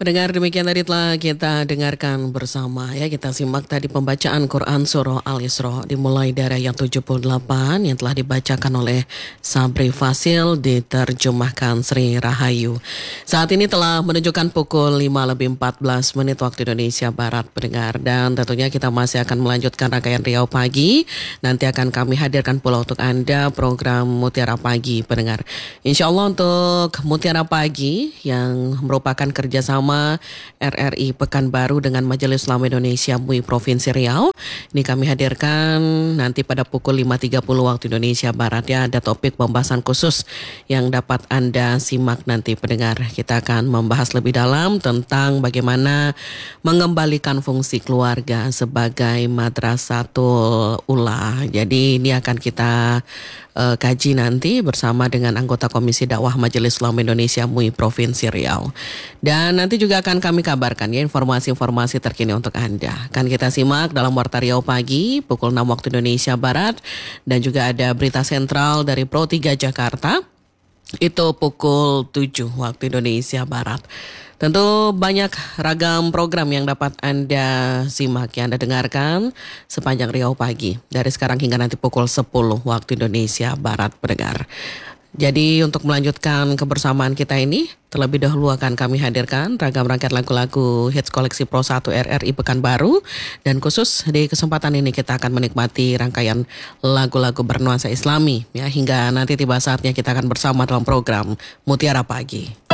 Pendengar, demikian tadi telah kita dengarkan bersama ya. Kita simak tadi pembacaan Quran Surah Al-Isra dimulai dari ayat 78 yang telah dibacakan oleh Sabri Fasil, diterjemahkan Sri Rahayu. Saat ini telah menunjukkan pukul 5:14 waktu Indonesia Barat, pendengar. Dan tentunya kita masih akan melanjutkan rangkaian Riau Pagi. Nanti akan kami hadirkan pula untuk Anda program Mutiara Pagi, pendengar. Insya Allah untuk Mutiara Pagi yang merupakan kerjasama RRI Pekanbaru dengan Majelis Ulama Indonesia MUI Provinsi Riau. Ini kami hadirkan nanti pada pukul 5:30 waktu Indonesia Barat ya. Ada topik pembahasan khusus yang dapat Anda simak nanti, pendengar. Kita akan membahas lebih dalam tentang bagaimana mengembalikan fungsi keluarga sebagai madrasatul ula. Jadi ini akan kita kaji nanti bersama dengan anggota Komisi Dakwah Majelis Ulama Indonesia MUI Provinsi Riau. Dan nanti juga akan kami kabarkan ya informasi-informasi terkini untuk Anda. Akan kita simak dalam Warta Riau Pagi pukul 6 waktu Indonesia Barat. Dan juga ada berita sentral dari Pro 3 Jakarta. Itu pukul 7 waktu Indonesia Barat. Tentu banyak ragam program yang dapat Anda simak, yang Anda dengarkan sepanjang Riau Pagi. Dari sekarang hingga nanti pukul 10 waktu Indonesia Barat, pendengar. Jadi untuk melanjutkan kebersamaan kita ini, terlebih dahulu akan kami hadirkan ragam rangkaian lagu-lagu hits koleksi Pro 1 RRI Pekanbaru. Dan khusus di kesempatan ini kita akan menikmati rangkaian lagu-lagu bernuansa Islami ya, hingga nanti tiba saatnya kita akan bersama dalam program Mutiara Pagi.